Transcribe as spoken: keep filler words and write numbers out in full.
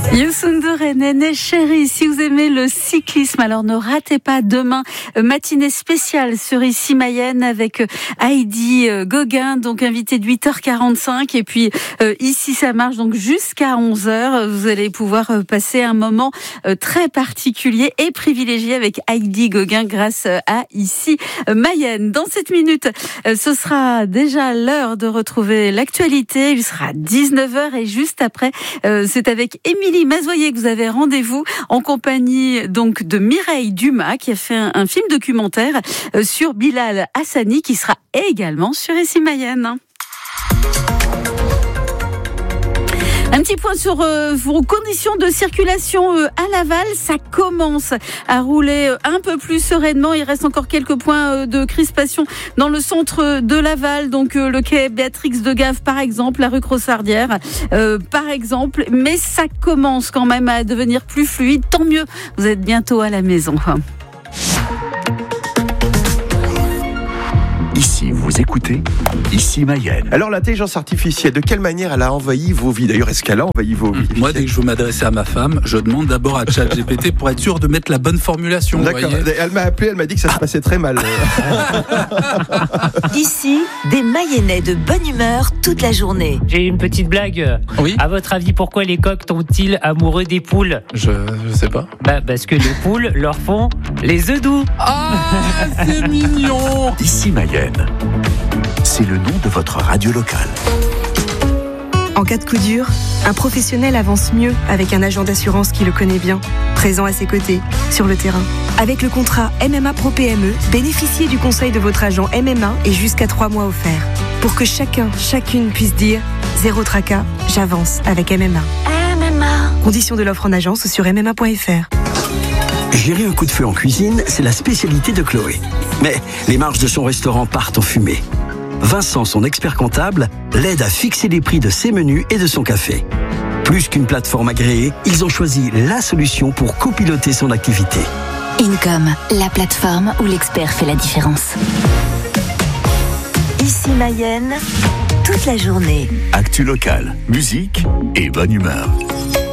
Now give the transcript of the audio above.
Youssou N'Dour et Néné Chéri, si vous aimez le cyclisme, alors ne ratez pas demain matinée spéciale sur Ici Mayenne avec Heidi Gauguin, donc invité de huit heures quarante-cinq, et puis euh, ici ça marche donc jusqu'à onze heures. Vous allez pouvoir passer un moment très particulier et privilégié avec Heidi Gauguin grâce à Ici Mayenne. Dans cette minute, ce sera déjà l'heure de retrouver l'actualité. Il sera dix-neuf heures et juste après, euh, c'est avec Émilie Mazoyer que vous avez rendez-vous en compagnie donc de Mireille Dumas qui a fait un, un film documentaire euh, sur Bilal Hassani qui sera également sur Ici Mayenne. Un petit point sur euh, vos conditions de circulation euh, à Laval. Ça commence à rouler euh, un peu plus sereinement. Il reste encore quelques points euh, de crispation dans le centre de Laval. Donc euh, le quai Béatrix de Gave par exemple, la rue Crossardière euh, par exemple. Mais ça commence quand même à devenir plus fluide. Tant mieux, vous êtes bientôt à la maison. Ici, vous écoutez Ici Mayenne. Alors l'intelligence artificielle, de quelle manière elle a envahi vos vies? D'ailleurs, est-ce qu'elle a envahi vos vies? Moi, dès que je veux m'adresser à ma femme, je demande d'abord à ChatGPT pour être sûr de mettre la bonne formulation. D'accord, elle m'a appelé, elle m'a dit que ça se passait très mal. Ici, des Mayennais de bonne humeur toute la journée. J'ai une petite blague. Oui. À votre avis, pourquoi les coqs tombent-ils amoureux des poules? Je, je sais pas. Bah, parce que les poules leur font les œufs doux. Ah, c'est mignon. Ici Mayenne. C'est le nom de votre radio locale. En cas de coup dur, un professionnel avance mieux avec un agent d'assurance qui le connaît bien, présent à ses côtés, sur le terrain. Avec le contrat M M A Pro P M E, bénéficiez du conseil de votre agent M M A et jusqu'à trois mois offerts. Pour que chacun, chacune puisse dire « Zéro tracas, j'avance avec M M A ». M M A. Conditions de l'offre en agence sur m m a point f r. Gérer un coup de feu en cuisine, c'est la spécialité de Chloé. Mais les marges de son restaurant partent en fumée. Vincent, son expert comptable, l'aide à fixer les prix de ses menus et de son café. Plus qu'une plateforme agréée, ils ont choisi la solution pour copiloter son activité. Income, la plateforme où l'expert fait la différence. Ici Mayenne, toute la journée. Actu locale, musique et bonne humeur.